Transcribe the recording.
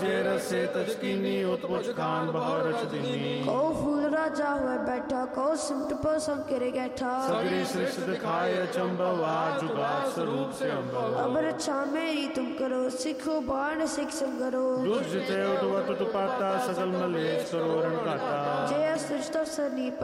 जे रसे तचकीनी उत्पुच खान बहु रच दीनी। को फूल राजा हुए बैठा, को सिमट पर संकरे बैठा। सगरी सृष्टि दिखाए अचंभव, आज जुगाद स्वरूप से अम्भव। अब रक्षा मेरी तुम करो, सिखो बाण सिख संगरो। दुष्ट ते उठवत तुपाता, सकल मलेश करो रण काटा। जय सृष्टि सरनी